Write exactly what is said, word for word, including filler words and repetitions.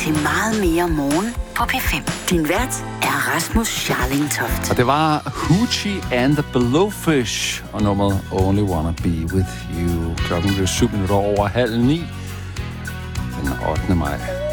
til meget mere morgen på P fem. Din vært er Rasmus Scharling Toft. Og det var Hoochie and the Blowfish og nummeret Only Wanna Be With You. Klokken blev syv minutter over halv ni den ottende maj.